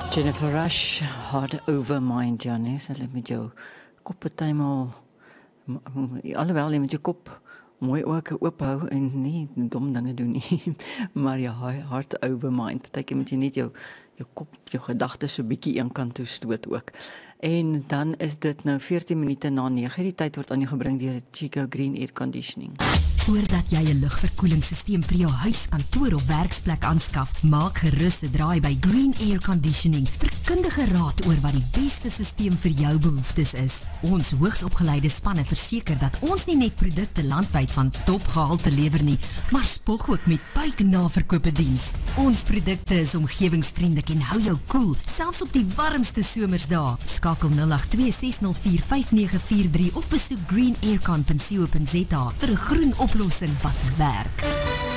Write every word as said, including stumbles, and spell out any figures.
Jennifer Rush, Hard Over Mind, ja nee, so let met jou kop partymal, alhoewel jy met jou kop mooi ook oophou en nie dom dinge doen nie, maar ja, Hard Over Mind, partykeer moet jy net jou, jou kop, jou gedagtes so bietjie een kant toe stoot ook. En dan is dit nou veertien minute na nege, die tyd word aan jou gebring deur Chico Green Air Conditioning. Voordat jy 'n lugverkoelingssysteem vir jou huis, kantoor of werksplek aanskaf, maak gerus 'n draai by Green Air Conditioning vir kundige raad oor wat die beste systeem vir jou behoeftes is. Ons hoogsopgeleide spanne verseker dat ons nie net produkte landwyd van topgehalte lewer nie, maar spog ook met buiknaverkope diens. Ons produkte is omgewingsvriendelik en hou jou koel, selfs op die warmste somersdae. Skakel nul agt twee ses nul vier vyf nege vier drie of besoek green aircon punt co punt za vir 'n groen oplossing wat werk.